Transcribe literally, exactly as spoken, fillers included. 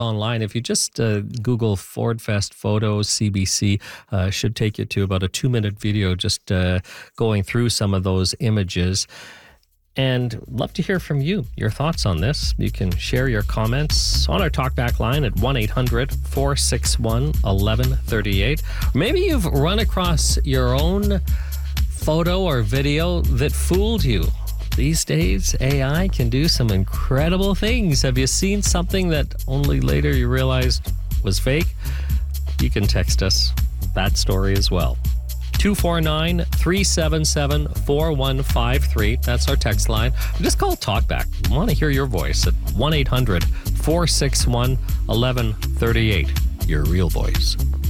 online. If you just uh, Google Ford Fest photos, C B C, uh, should take you to about a two-minute video just uh, going through some of those images. And love to hear from you, your thoughts on this. You can share your comments on our talkback line at one eight hundred four six one one one three eight. Maybe you've run across your own photo or video that fooled you. These days, A I can do some incredible things. Have you seen something that only later you realized was fake? You can text us that story as well. two four nine, three seven seven, four one five three. That's our text line. Just call Talkback. We want to hear your voice at one eight hundred four six one one one three eight. Your real voice.